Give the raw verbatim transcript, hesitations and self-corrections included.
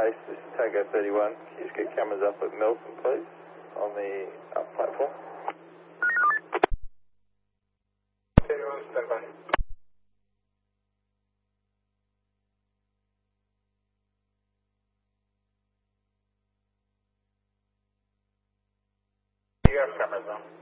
base, this is Tango thirty-one. Can you just get cameras up at Milton, please, on the up platform? thirty-one, stand by. You have cameras on.